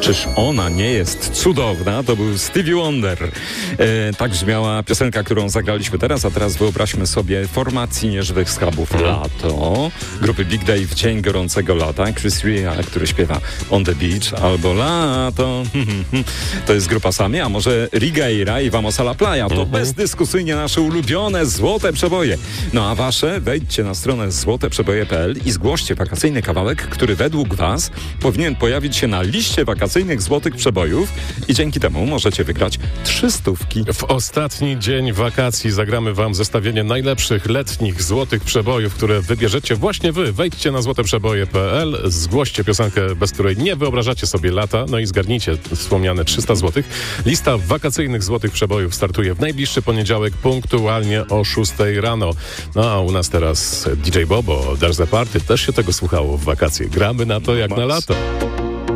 Czyż ona nie jest cudowna? To był Stevie Wonder. Tak brzmiała piosenka, którą zagraliśmy teraz, a teraz wyobraźmy sobie formacji Nieżywych Schabów Lato, grupy Big Day w dzień gorącego lata, Chris Rea, który śpiewa On the Beach, albo Lato. To jest grupa Sami, a może Rigueira i Vamos a la Playa. To bezdyskusyjnie nasze ulubione złote przeboje. No a wasze? Wejdźcie na stronę złoteprzeboje.pl i zgłoście wakacyjny kawałek, który według was powinien pojawić się na liście wakacyjnych złotych przebojów i dzięki temu możecie wygrać 300. W ostatni dzień wakacji zagramy wam zestawienie najlepszych letnich złotych przebojów, które wybierzecie właśnie wy. Wejdźcie na złoteprzeboje.pl, zgłoście piosenkę, bez której nie wyobrażacie sobie lata, no i zgarnijcie wspomniane 300 złotych. Lista wakacyjnych złotych przebojów startuje w najbliższy poniedziałek punktualnie o 6 rano. No a u nas teraz DJ Bobo, There's a Party, też się tego słuchało w wakacje. Gramy na to jak na lato.